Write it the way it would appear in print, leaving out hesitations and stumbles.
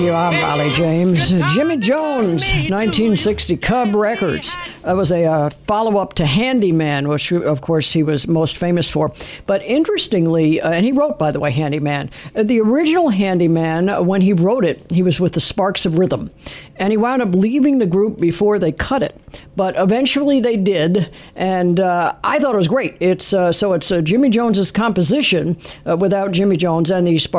you. I'm Riley James. Jimmy Jones, 1960, Cub Records. That was a follow-up to Handyman, which, of course, he was most famous for. But interestingly, and he wrote, by the way, Handyman. The original Handyman, when he wrote it, he was with the Sparks of Rhythm. And he wound up leaving the group before they cut it. But eventually they did, and I thought it was great. It's Jimmy Jones's composition without Jimmy Jones and the Sparks